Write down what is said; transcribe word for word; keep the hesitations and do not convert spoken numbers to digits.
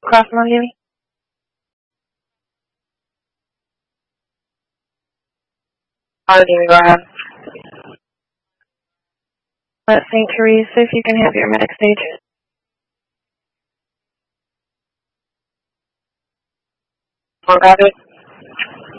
Crossman, Jimmy? Oh, Jimmy, go ahead. Let's Saint Teresa, if you can have your medic stage. Four, got it.